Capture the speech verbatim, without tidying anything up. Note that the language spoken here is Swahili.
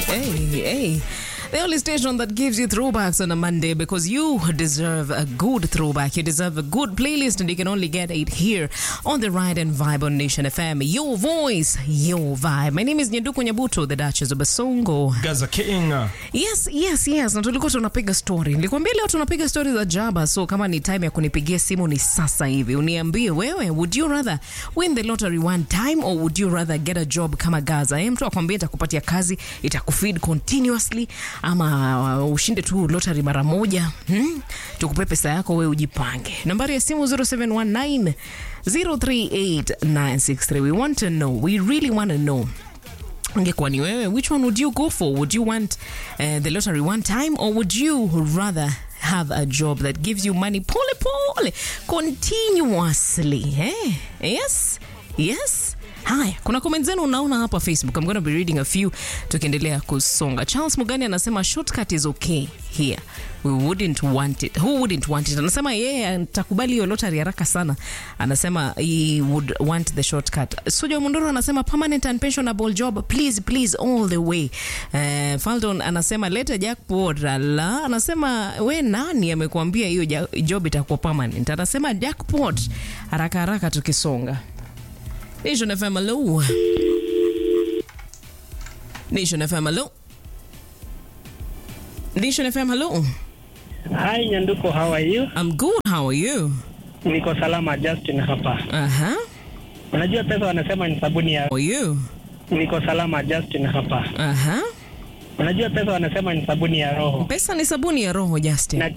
Hey, hey. The only station that gives you throwbacks on a Monday, because you deserve a good throwback. You deserve a good playlist, and you can only get it here on the Ride and Vibe on Nation F M. Your voice, your vibe. My name is Nyanduku Nyabuto, the Duchess of Basongo. Gaza King. Yes, yes, yes. Na tulikuwa tunapiga story. Nilikwambia leo tunapiga story za Jaba, so kama ni time ya kunipigia simu ni sasa hivi. Uniambie wewe, would you rather win the lottery one time or would you rather get a job kama Gaza? Eh, mtu akwambia itakupatia kazi, itakufeed continuously, ama uh, ushinde tu lottery mara moja. Hmm? Tukupe pesa yako wewe ujipange. Nambari ya simu zero seven one nine zero three eight nine six three. We want to know. We really want to know. Ungekuwa ni wewe, which one would you go for? Would you want uh, the lottery one time or would you rather have a job that gives you money pole pole continuously? Eh? Yes? Yes? Haya, kuna comment zenu unaona hapa Facebook. I'm going to be reading a few tukiendelea kusonga. Charles Mugani anasema shortcut is okay here. We wouldn't want it. Who wouldn't want it? Anasema yeye atakubali hiyo lottery haraka sana. Anasema he would want the shortcut. Sujo Mundoro anasema permanent and pensionable job, please please all the way. Uh, Faldon anasema leta jackpot. La, anasema we nani amekuambia hiyo job itakuwa permanent? Anasema jackpot haraka haraka tukisonga. Nation F M, hello. Nation F M, hello. Nation F M, hello. Hi Nyanduko, how are you? I'm good, how are you? Niko salama, Justin hapa. Aha. Unajua pesa wanasema ni sabuni ya... How are you? Niko salama, Justin hapa. Aha. Unajua pesa wanasema ni sabuni ya roho. Pesa ni sabuni ya roho, Justin. Na